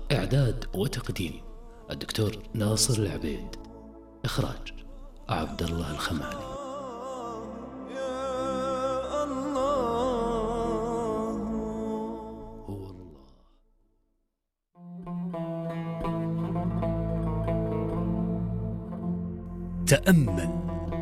إعداد وتقديم الدكتور ناصر العبيد. إخراج عبد الله الخمالي. هو الله. تأمل.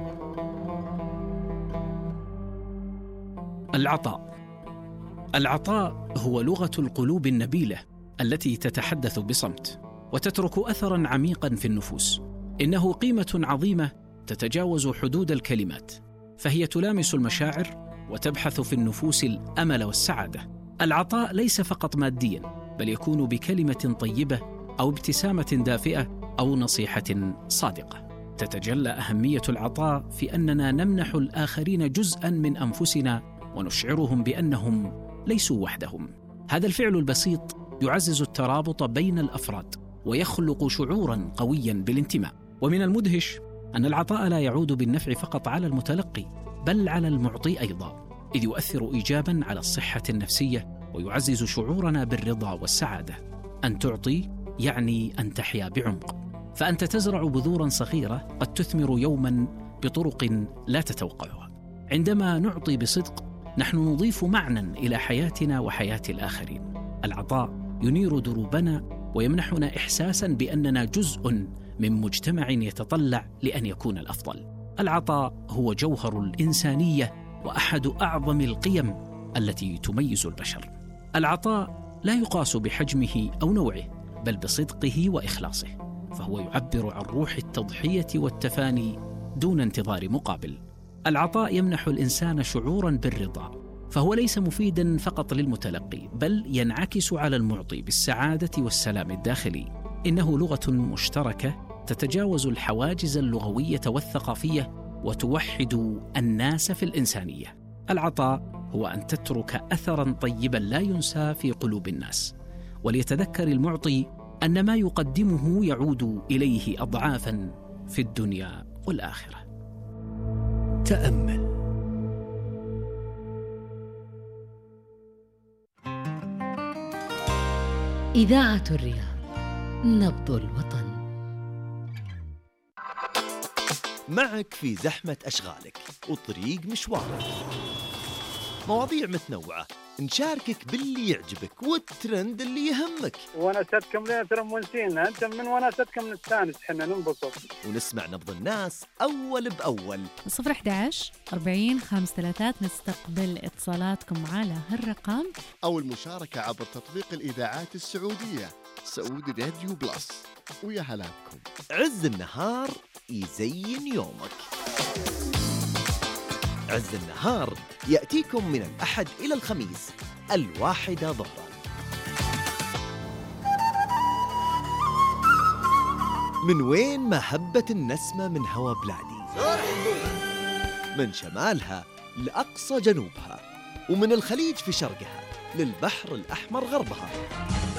العطاء هو لغة القلوب النبيلة التي تتحدث بصمت وتترك أثراً عميقاً في النفوس. إنه قيمة عظيمة تتجاوز حدود الكلمات، فهي تلامس المشاعر وتبحث في النفوس الأمل والسعادة. العطاء ليس فقط مادياً، بل يكون بكلمة طيبة أو ابتسامة دافئة أو نصيحة صادقة. تتجلى أهمية العطاء في أننا نمنح الآخرين جزءاً من أنفسنا ونشعرهم بأنهم ليسوا وحدهم. هذا الفعل البسيط يعزز الترابط بين الأفراد ويخلق شعوراً قوياً بالانتماء. ومن المدهش أن العطاء لا يعود بالنفع فقط على المتلقي، بل على المعطي أيضاً، إذ يؤثر إيجاباً على الصحة النفسية ويعزز شعورنا بالرضا والسعادة. أن تعطي يعني أن تحيا بعمق، فأنت تزرع بذوراً صغيرة قد تثمر يوماً بطرق لا تتوقعها. عندما نعطي بصدق نحن نضيف معنى إلى حياتنا وحياة الآخرين. العطاء ينير دروبنا ويمنحنا إحساساً بأننا جزء من مجتمع يتطلع لأن يكون الأفضل. العطاء هو جوهر الإنسانية وأحد أعظم القيم التي تميز البشر. العطاء لا يقاس بحجمه أو نوعه، بل بصدقه وإخلاصه، فهو يعبر عن روح التضحية والتفاني دون انتظار مقابل. العطاء يمنح الإنسان شعوراً بالرضا، فهو ليس مفيداً فقط للمتلقي، بل ينعكس على المعطي بالسعادة والسلام الداخلي. إنه لغة مشتركة تتجاوز الحواجز اللغوية والثقافية وتوحد الناس في الإنسانية. العطاء هو أن تترك أثراً طيباً لا ينسى في قلوب الناس، وليتذكر المعطي أن ما يقدمه يعود إليه أضعافاً في الدنيا والآخرة. تأمل. إذاعة الرياض، نبض الوطن. معك في زحمة أشغالك وطريق مشوارك، مواضيع متنوعة، نشاركك باللي يعجبك والترند اللي يهمك. وناستكم ليه ترى مونسينا؟ أنت من وناستكم نستانس، حنا ننبسط ونسمع نبض الناس أول بأول. 011 40 53 نستقبل اتصالاتكم على هالرقم، أو المشاركة عبر تطبيق الإذاعات السعودية سعودي راديو بلس. ويا هلا بكم. عز النهار يزين يومك. عز النهار يأتيكم من الأحد إلى الخميس 1:00 ظهرا. من وين ما هبت النسمة من هوا بلادي، من شمالها لأقصى جنوبها، ومن الخليج في شرقها للبحر الأحمر غربها،